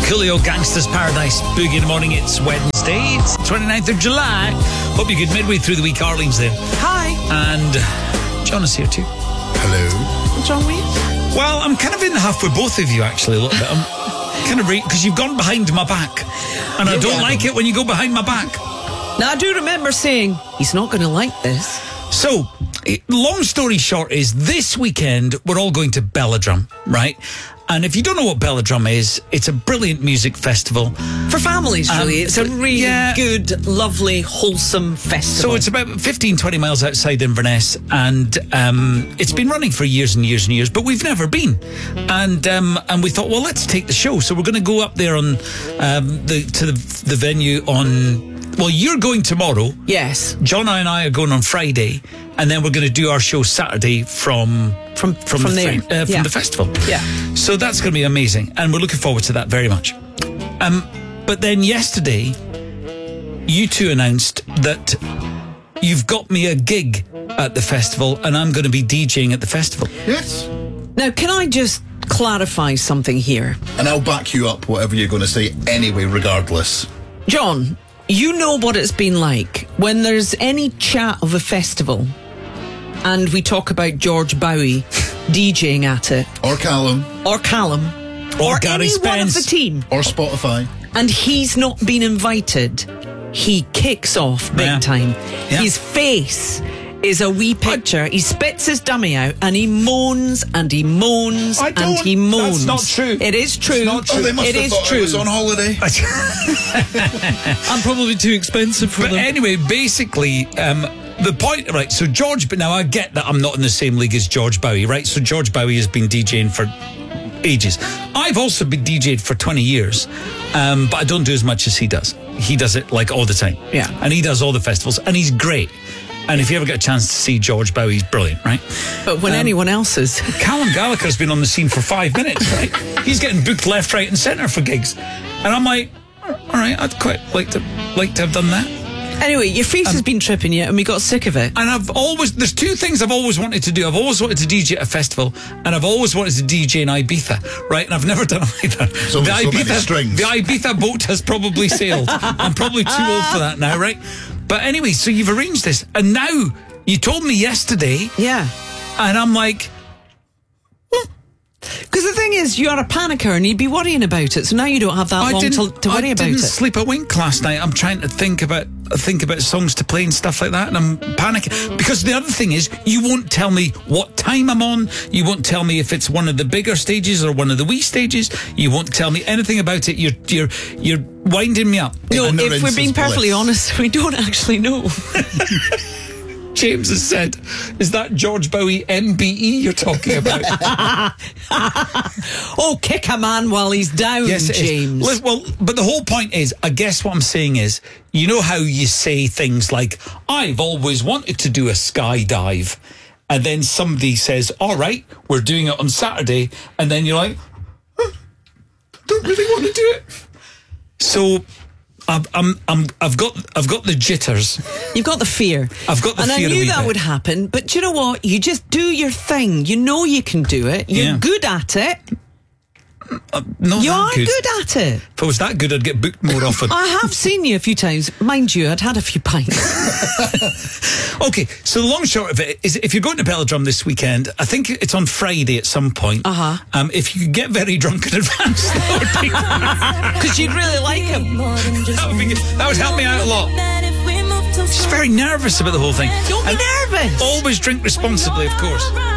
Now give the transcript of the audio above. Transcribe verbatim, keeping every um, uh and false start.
Coolio, Gangsta's Paradise, Boogie in the Morning. It's Wednesday, it's twenty-ninth of July. Hope you're good midway through the week. Arlene's there. Hi. And John is here too. Hello. John Wee. Well, I'm kind of in half with both of you, actually, a little bit. I'm kind of right, because you've gone behind my back. And I don't like it when you go behind my back. Now, I do remember saying, he's not going to like this. So, long story short is, this weekend, we're all going to Belladrum, right? And if you don't know what Belladrum is, it's a brilliant music festival. For families, really. Um, it's a really yeah. good, lovely, wholesome festival. So it's about fifteen, twenty miles outside Inverness, and um, it's been running for years and years and years, but we've never been. And um, and we thought, well, let's take the show. So we're going to go up there on um, the to the, the venue on... Well, you're going tomorrow. Yes. John and I are going on Friday, and then we're going to do our show Saturday from From from, from the, there. fri- uh, from Yeah. the festival. Yeah. So that's going to be amazing, and we're looking forward to that very much. Um, but then yesterday, you two announced that you've got me a gig at the festival, and I'm going to be DJing at the festival. Yes. Now, can I just clarify something here? And I'll back you up, whatever you're going to say anyway, regardless. John, you know what it's been like when there's any chat of a festival and we talk about George Bowie DJing at it, Or Callum. or Callum, Or Gary any one of Spence. the team, Or Spotify. and he's not been invited, he kicks off big Yeah. time. Yeah. His face is a wee picture. He spits his dummy out and he moans and he moans I and don't- he moans. that's not true. It is true. It's not true. Oh, they must It have is thought true. I was on holiday. I'm probably too expensive for But them. anyway, basically, um, the point, right, so George, but now I get that I'm not in the same league as George Bowie, right? So George Bowie has been DJing for ages. I've also been DJed for twenty years, um, but I don't do as much as he does. He does it like all the time. Yeah. And he does all the festivals, and he's great. And if you ever get a chance to see George Bowie, he's brilliant, right? But when Um, anyone else is. Callum Gallagher's been on the scene for five minutes, right? He's getting booked left, right, and centre for gigs, and I'm like, all right, I'd quite like to like to have done that. Anyway, your face Um, has been tripping you and we got sick of it. And I've always, there's two things I've always wanted to do. I've always wanted to D J at a festival, and I've always wanted to D J in Ibiza, right? And I've never done either. So- the, so many Ibiza, strings. the Ibiza boat has probably sailed. I'm probably too old for that now, right? But anyway, so you've arranged this, and now you told me yesterday, Yeah. and I'm like, Because the thing is, you're a panicker and you'd be worrying about it. So now you don't have that I long didn't, to, to worry I about didn't it. sleep a wink last night. I'm trying to think about think about songs to play and stuff like that, and I'm panicking because the other thing is, you won't tell me what time I'm on. You won't tell me if it's one of the bigger stages or one of the wee stages. You won't tell me anything about it. You're you're you're winding me up. No, Ignorance if we're is being perfectly bliss. honest, we don't actually know. James has said, "Is that George Bowie M B E you're talking about?" Oh, kick a man while he's down, Yes, it is. James. Li- Well, but the whole point is, I guess what I'm saying is, you know how you say things like, I've always wanted to do a skydive, and then somebody says, all right, we're doing it on Saturday, and then you're like, "Huh, don't really want to do it. So I'm, I'm, I'm, I've got, I've got the jitters. You've got the fear. I've got the and fear I a knew wee that bit. would happen. But you know what? You just do your thing. You know you can do it. You're Yeah. good at it. Not You that are good. good at it. If I was that good, I'd get booked more often. I have seen you a few times. Mind you, I'd had a few pints. Okay, so the long and short of it is, if you're going to Belladrum this weekend, I think it's on Friday at some point. Uh-huh. Um, if you could get very drunk in advance, that would be, Because you'd really like him. that would be good. That would help me out a lot. Just very nervous about the whole thing. Don't be And nervous. always drink responsibly, of course.